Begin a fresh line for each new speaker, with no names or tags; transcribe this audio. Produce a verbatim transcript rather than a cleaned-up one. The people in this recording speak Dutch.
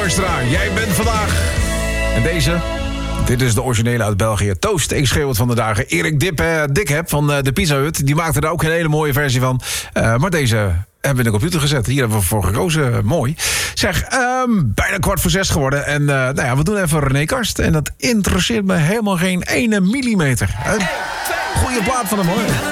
Dijkstra, jij bent vandaag. En deze, dit is de originele uit België. Toast, ik schreeuw het van de dagen. Erik Dip, eh, Dikheb van uh, de Pizza Hut, die maakte er ook een hele mooie versie van. Uh, maar deze hebben we in de computer gezet. Hier hebben we voor gekozen. Mooi. Zeg, um, bijna kwart voor zes geworden. En uh, nou ja, we doen even René Karst. En dat interesseert me helemaal geen ene millimeter. Een goeie plaat van hem, hoor.